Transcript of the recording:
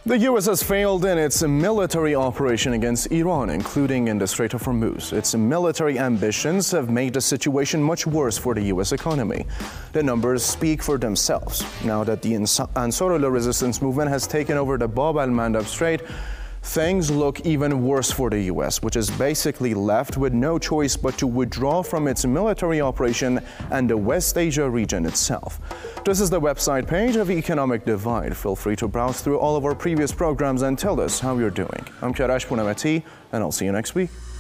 The U.S. has failed in its military operation against Iran, including in the Strait of Hormuz. Its military ambitions have made the situation much worse for the U.S. economy. The numbers speak for themselves. Now that the Ansarullah resistance movement has taken over the Bab al-Mandab Strait, things look even worse for the U.S., which is basically left with no choice but to withdraw from its military operation and the West Asia region itself. This is the website page of Economic Divide. Feel free to browse through all of our previous programs and tell us how you're doing. I'm Kiarash Punamati, and I'll see you next week.